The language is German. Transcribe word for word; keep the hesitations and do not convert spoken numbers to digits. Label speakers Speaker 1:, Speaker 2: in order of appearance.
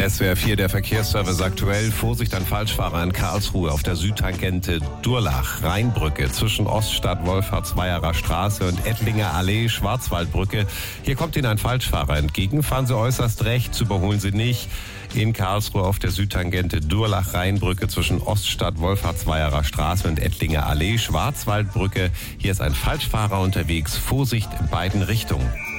Speaker 1: S W R vier, der Verkehrsservice aktuell. Vorsicht an Falschfahrer in Karlsruhe auf der Südtangente Durlach, Rheinbrücke zwischen Oststadt, Wolfhartsweierer Straße und Ettlinger Allee, Schwarzwaldbrücke. Hier kommt Ihnen ein Falschfahrer entgegen. Fahren Sie äußerst rechts, überholen Sie nicht. In Karlsruhe auf der Südtangente Durlach, Rheinbrücke zwischen Oststadt, Wolfhartsweierer Straße und Ettlinger Allee, Schwarzwaldbrücke. Hier ist ein Falschfahrer unterwegs. Vorsicht in beiden Richtungen.